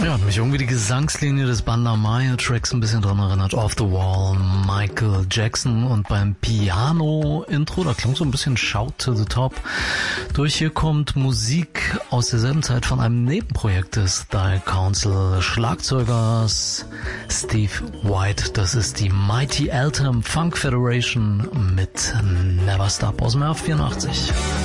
Ja, hat mich irgendwie die Gesangslinie des Banda Maya-Tracks ein bisschen dran erinnert. Off the Wall, Michael Jackson, und beim Piano-Intro, da klingt so ein bisschen Shout to the Top. Durch hier kommt Musik aus derselben Zeit von einem Nebenprojekt des Style Council Schlagzeugers Steve White. Das ist die Mighty Eltham Funk Federation mit Never Stop aus dem Jahr 84.